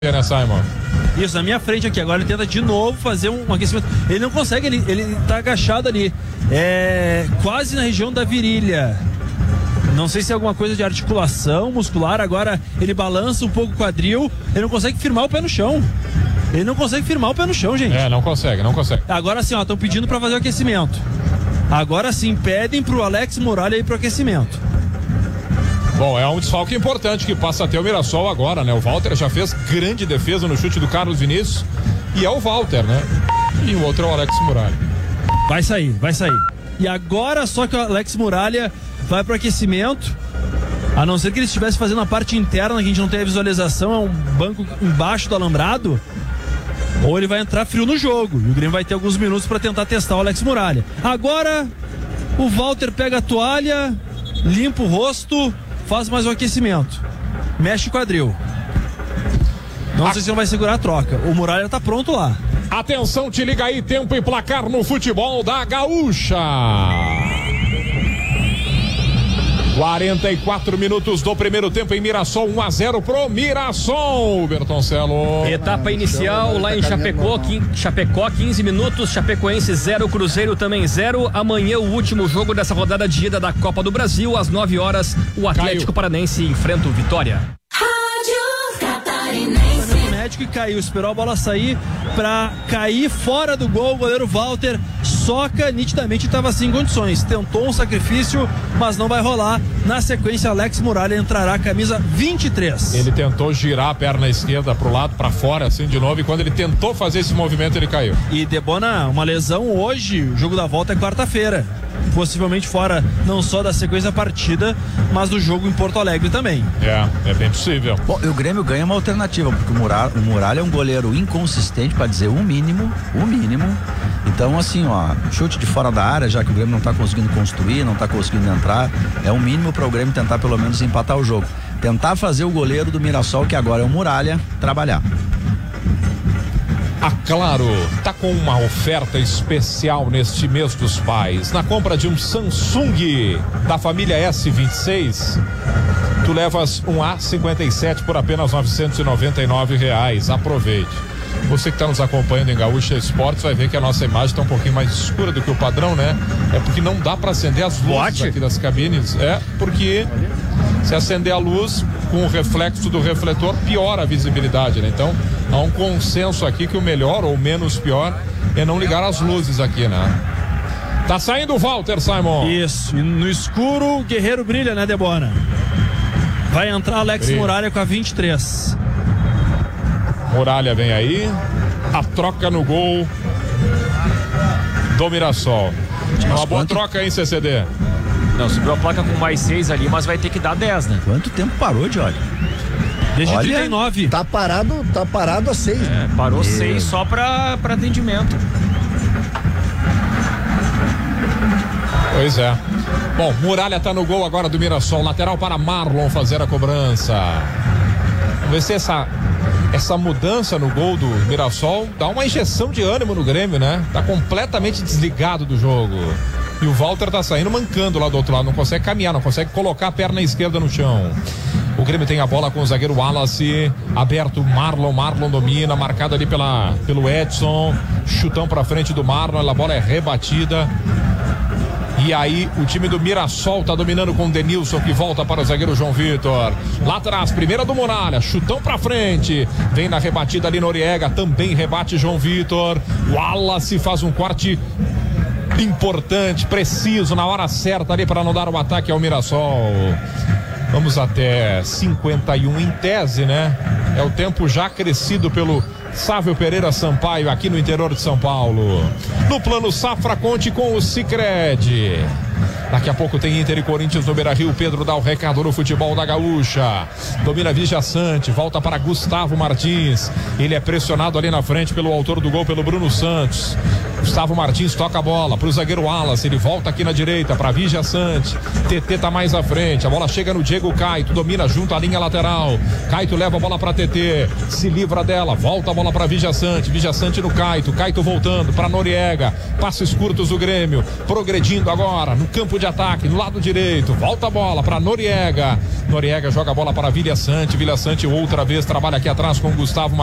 né, Simon? Isso, na minha frente aqui. Agora ele tenta de novo fazer um aquecimento. Ele não consegue, ele tá agachado ali. Quase na região da virilha. Não sei se é alguma coisa de articulação muscular. Agora ele balança um pouco o quadril. Ele não consegue firmar o pé no chão. Gente. Não consegue. Agora sim, ó, estão pedindo pra fazer o aquecimento. Agora sim, pedem pro Alex Muralha ir pro aquecimento. Bom, é um desfalque importante que passa até o Mirassol agora, né? O Walter já fez grande defesa no chute do Carlos Vinícius. E é o Walter, né? E o outro é o Alex Muralha. Vai sair. E agora só que o Alex Muralha vai pro aquecimento. A não ser que ele estivesse fazendo a parte interna, que a gente não tem a visualização, é um banco embaixo do alambrado. Ou ele vai entrar frio no jogo. E o Grêmio vai ter alguns minutos para tentar testar o Alex Muralha. Agora o Walter pega a toalha, limpa o rosto, faz mais um aquecimento, mexe o quadril. Não sei se não vai segurar a troca. O Muralha tá pronto lá. Atenção, te liga aí, tempo e placar no futebol da Gaúcha. 44 minutos do primeiro tempo em Mirassol, 1-0 pro Mirassol, Bertoncelo. Etapa inicial lá em Chapecó, 15 minutos, Chapecoense 0, Cruzeiro também 0. Amanhã o último jogo dessa rodada de ida da Copa do Brasil, às 9 horas, o Atlético Paranense enfrenta o Vitória. Rádio Catarinense. Médico e caiu, esperou a bola sair pra cair fora do gol. O goleiro Walter soca, nitidamente estava sem condições, tentou um sacrifício, mas não vai rolar. Na sequência, Alex Muralha entrará, camisa 23. Ele tentou girar a perna esquerda pro lado, pra fora, assim de novo, e quando ele tentou fazer esse movimento, ele caiu. E Debona, uma lesão hoje, o jogo da volta é quarta-feira, possivelmente fora não só da sequência da partida, mas do jogo em Porto Alegre também. É bem possível. Bom, e o Grêmio ganha uma alternativa, porque o Muralha é um goleiro inconsistente, para dizer o mínimo. Então, assim, ó, chute de fora da área, já que o Grêmio não tá conseguindo construir, não tá conseguindo entrar, é o mínimo para o Grêmio tentar pelo menos empatar o jogo. Tentar fazer o goleiro do Mirassol, que agora é o Muralha, trabalhar. A Claro tá com uma oferta especial neste mês dos pais. Na compra de um Samsung da família S26, tu levas um A57 por apenas R$999. Aproveite. Você que está nos acompanhando em Gaúcha Esportes vai ver que a nossa imagem está um pouquinho mais escura do que o padrão, né? É porque não dá para acender as luzes aqui das cabines. Porque se acender a luz com o reflexo do refletor, piora a visibilidade, né? Então, há um consenso aqui que o melhor ou menos pior é não ligar as luzes aqui, né? Tá saindo o Walter, Simon. Isso, e no escuro o Guerreiro brilha, né, Debona? Vai entrar Alex Muralha com a 23. Muralha vem aí, a troca no gol do Mirassol. Uma boa troca, hein, CCD? Não, subiu a placa com mais 6 ali, mas vai ter que dar 10, né? Quanto tempo parou, Johnny? Desde 39. Tá parado a 6. Parou 6 só pra atendimento. Pois é. Bom, Muralha tá no gol agora do Mirassol, lateral para Marlon fazer a cobrança. Vamos ver se essa mudança no gol do Mirassol dá uma injeção de ânimo no Grêmio, né? Tá completamente desligado do jogo. E o Walter tá saindo mancando lá do outro lado, não consegue caminhar, não consegue colocar a perna esquerda no chão. O Grêmio tem a bola com o zagueiro Wallace, aberto Marlon domina, marcado ali pelo Edson, chutão pra frente do Marlon, a bola é rebatida. E aí o time do Mirassol tá dominando com o Denilson, que volta para o zagueiro João Vitor. Lá atrás, primeira do Muralha, chutão pra frente. Vem na rebatida ali Noriega, também rebate João Vitor. Wallace faz um corte importante, preciso, na hora certa ali para não dar o ataque ao Mirassol. Vamos até 51 em tese, né? É o tempo já crescido pelo Sávio Pereira Sampaio aqui no interior de São Paulo. No plano Safra, conte com o Sicredi. Daqui a pouco tem Inter e Corinthians no Beira-Rio. Pedro dá o recado no futebol da Gaúcha. Domina Vigia Sante, volta para Gustavo Martins. Ele é pressionado ali na frente pelo autor do gol, pelo Bruno Santos. Gustavo Martins toca a bola pro zagueiro Wallace, ele volta aqui na direita para Vigia Sante. TT tá mais à frente, a bola chega no Diego Caito, domina junto à linha lateral. Caito leva a bola para TT, se livra dela, volta a bola para Vigia Sante no Caito voltando para Noriega. Passos curtos do Grêmio, progredindo agora no campo de ataque, no lado direito. Volta a bola para Noriega. Noriega joga a bola para Vilha Sante. Vilha Sante outra vez trabalha aqui atrás com o Gustavo